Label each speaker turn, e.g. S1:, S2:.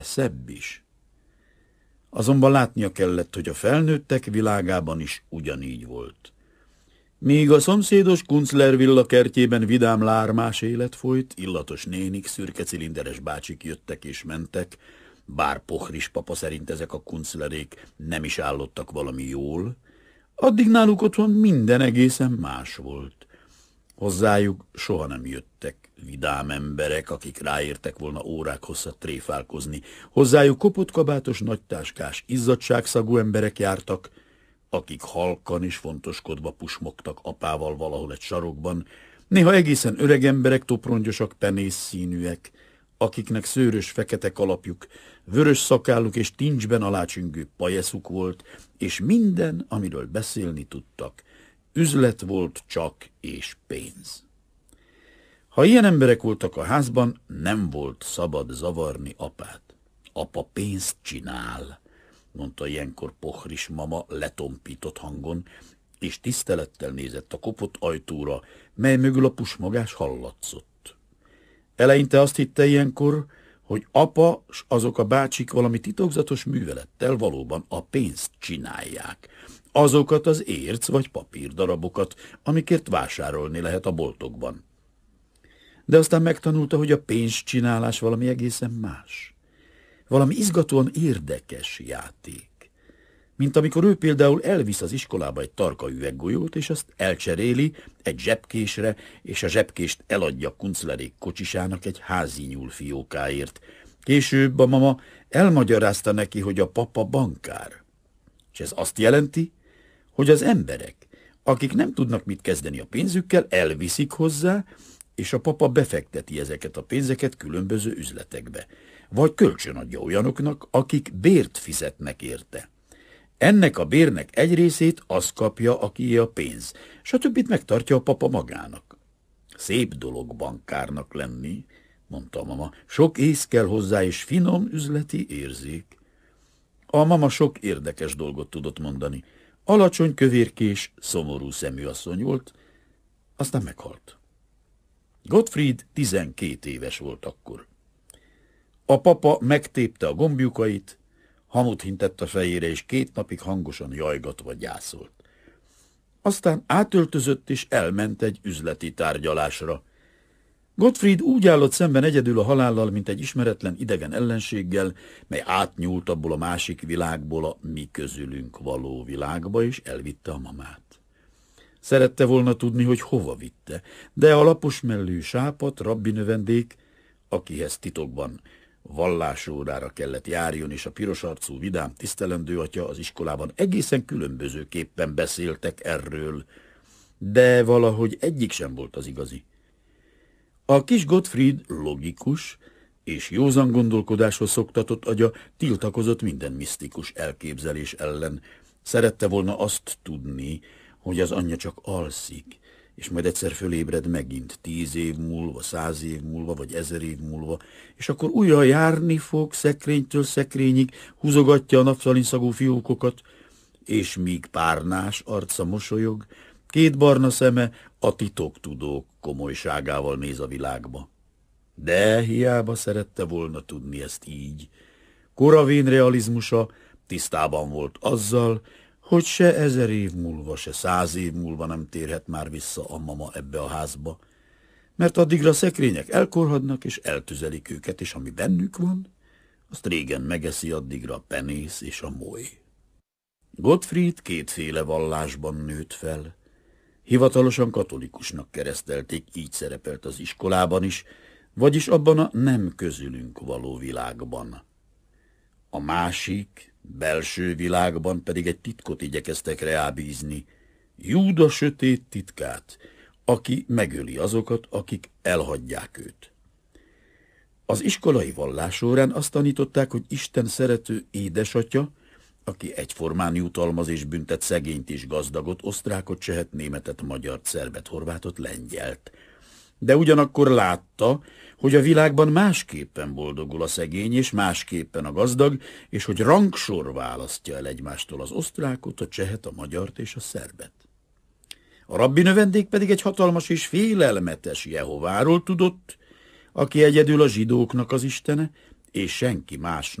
S1: szebb is. Azonban látnia kellett, hogy a felnőttek világában is ugyanígy volt. Míg a szomszédos Kunzler villa kertjében vidám lármás élet folyt, illatos nénik, szürke cilinderes bácsik jöttek és mentek, bár Pohris papa szerint ezek a Kunzlerék nem is állottak valami jól, addig náluk otthon minden egészen más volt. Hozzájuk soha nem jöttek vidám emberek, akik ráértek volna órák hosszat tréfálkozni. Hozzájuk kopott-kabátos, nagytáskás, izzadságszagú emberek jártak, akik halkan és fontoskodva pusmogtak apával valahol egy sarokban, néha egészen öreg emberek, toprongyosak, penészszínűek, akiknek szőrös fekete kalapjuk, vörös szakálluk és tincsben alácsüngő pajeszuk volt, és minden, amiről beszélni tudtak, üzlet volt csak és pénz. Ha ilyen emberek voltak a házban, nem volt szabad zavarni apát. Apa pénzt csinál, mondta ilyenkor Pohris mama letompított hangon, és tisztelettel nézett a kopott ajtóra, mely mögül a pusmogás hallatszott. Eleinte azt hitte ilyenkor, hogy apa s azok a bácsik valami titokzatos művelettel valóban a pénzt csinálják, azokat az érc vagy papírdarabokat, amikért vásárolni lehet a boltokban. De aztán megtanulta, hogy a pénzcsinálás valami egészen más. Valami izgatóan érdekes játék. Mint amikor ő például elvisz az iskolába egy tarka üveggolyót, és azt elcseréli egy zsebkésre, és a zsebkést eladja Kunzlerék kocsisának egy házi nyúlfiókáért. Később a mama elmagyarázta neki, hogy a papa bankár. És ez azt jelenti, hogy az emberek, akik nem tudnak mit kezdeni a pénzükkel, elviszik hozzá, és a papa befekteti ezeket a pénzeket különböző üzletekbe, vagy kölcsönadja olyanoknak, akik bért fizetnek érte. Ennek a bérnek egy részét az kapja, akié a pénz, s a többit megtartja a papa magának. Szép dolog bankárnak lenni, mondta a mama, sok ész kell hozzá, és finom üzleti érzék. A mama sok érdekes dolgot tudott mondani. Alacsony, kövérkés, szomorú szemű asszony volt, aztán meghalt. Gottfried 12 éves volt akkor. A papa megtépte a gombjukait, hamut hintett a fejére, és 2 napig hangosan jajgatva gyászolt. Aztán átöltözött, és elment egy üzleti tárgyalásra. Gottfried úgy állott szemben egyedül a halállal, mint egy ismeretlen idegen ellenséggel, mely átnyúlt abból a másik világból a mi közülünk való világba, és elvitte a mamát. Szerette volna tudni, hogy hova vitte, de a lapos mellű sápat, rabbi növendék, akihez titokban vallásórára kellett járjon, és a piros arcú vidám tisztelendő atya az iskolában egészen különbözőképpen beszéltek erről, de valahogy egyik sem volt az igazi. A kis Gottfried logikus és józan gondolkodáshoz szoktatott agya tiltakozott minden misztikus elképzelés ellen. Szerette volna azt tudni, hogy az anyja csak alszik, és majd egyszer fölébred megint 10 év múlva, 100 év múlva, vagy 1000 év múlva, és akkor újra járni fog szekrénytől szekrényig, húzogatja a naftalin szagú fiókokat, és míg párnás arca mosolyog, 2 barna szeme a titoktudók komolyságával néz a világba. De hiába szerette volna tudni ezt így. Koravén realizmusa tisztában volt azzal, hogy se 1000 év múlva, se 100 év múlva nem térhet már vissza a mama ebbe a házba, mert addigra a szekrények elkorhadnak, és eltüzelik őket, és ami bennük van, azt régen megeszi addigra a penész és a moly. Gottfried 2 vallásban nőtt fel. Hivatalosan katolikusnak keresztelték, így szerepelt az iskolában is, vagyis abban a nem közülünk való világban. A másik, belső világban pedig egy titkot igyekeztek reábízni, Júda sötét titkát, aki megöli azokat, akik elhagyják őt. Az iskolai vallás során azt tanították, hogy Isten szerető édesatya, aki egyformán jutalmaz és büntet szegényt és gazdagot, osztrákot, csehet, németet, magyart, szerbet, horvátot, lengyelt. De ugyanakkor látta, hogy a világban másképpen boldogul a szegény, és másképpen a gazdag, és hogy rangsor választja el egymástól az osztrákot, a csehet, a magyart és a szerbet. A rabbi növendék pedig egy hatalmas és félelmetes Jehováról tudott, aki egyedül a zsidóknak az istene, és senki más